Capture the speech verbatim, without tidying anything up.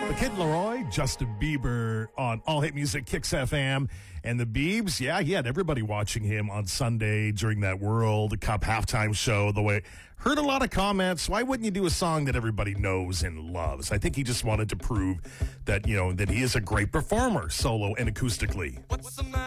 The Kid Laroi, Justin Bieber on All Hit Music, Kicks F M. And the Biebs, yeah, he had everybody watching him on Sunday during that World Cup halftime show. The way, heard a lot of comments. Why wouldn't you do a song that everybody knows and loves? I think he just wanted to prove that, you know, that he is a great performer, solo and acoustically. What's the matter?